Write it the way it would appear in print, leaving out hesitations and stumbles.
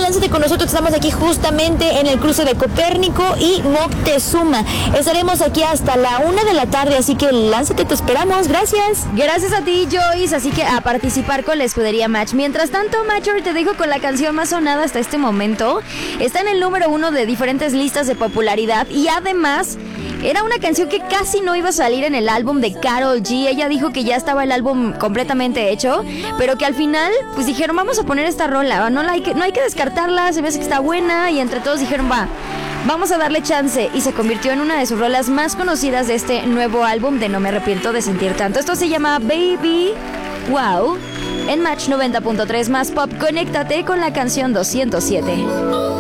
lánzate con nosotros, estamos aquí justamente en el cruce de Copérnico y Moctezuma. Estaremos aquí hasta la 1 de la tarde, así que lánzate, te esperamos. Gracias. Gracias a ti, Joyce, así que a participar con la escudería Match. Mientras tanto, Matcher, te dejo con la canción más sonada hasta este momento. Está en el número 1 de diferentes listas de popularidad y además era una canción que casi no iba a salir en el álbum de Karol G. Ella dijo que ya estaba el álbum completamente hecho, pero que al final pues dijeron, vamos a poner esta rola, no hay que descartarla, se ve que está buena, y entre todos dijeron, vamos a darle chance, y se convirtió en una de sus rolas más conocidas de este nuevo álbum de No Me Arrepiento de Sentir Tanto. Esto se llama Baby Wow. En Match 90.3 más pop, conéctate con la canción 207.